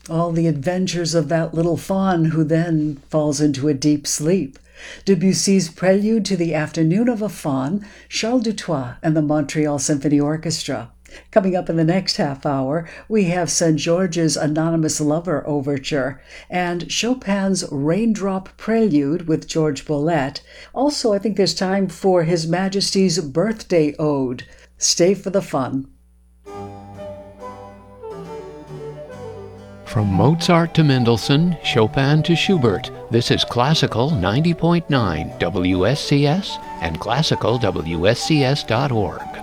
All the adventures of that little fawn who then falls into a deep sleep. Debussy's Prelude to the Afternoon of a Faun, Charles Dutoit and the Montreal Symphony Orchestra. Coming up in the next half hour, we have St. George's Anonymous Lover Overture and Chopin's Raindrop Prelude with George Bollette. Also, I think there's time for His Majesty's Birthday Ode. Stay for the fun. From Mozart to Mendelssohn, Chopin to Schubert, this is Classical 90.9 WSCS and classicalwscs.org.